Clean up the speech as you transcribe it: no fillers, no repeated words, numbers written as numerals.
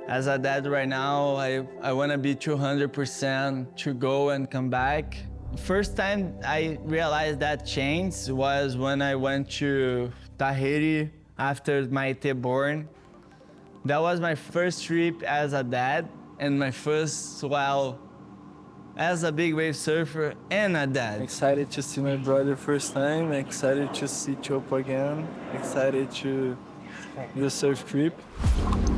As a dad right now, I want to be 200% to go and come back. First time I realized that change was when I went to Tahiti after Maite born. That was my first trip as a dad and my first swell as a big wave surfer and a dad. Excited to see my brother first time, excited to see Chopo again, excited to do a surf trip.